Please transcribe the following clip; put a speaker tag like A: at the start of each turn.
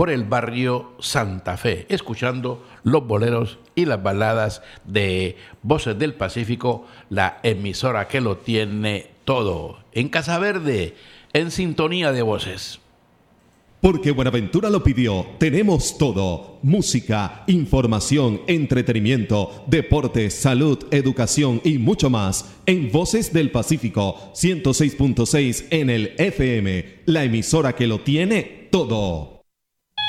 A: por el barrio Santa Fe, escuchando los boleros y las baladas de Voces del Pacífico, la emisora que lo tiene todo. En Casa Verde, en sintonía de voces.
B: Porque Buenaventura lo pidió, tenemos todo: música, información, entretenimiento, deportes, salud, educación y mucho más en Voces del Pacífico 106.6 en el FM, la emisora que lo tiene todo.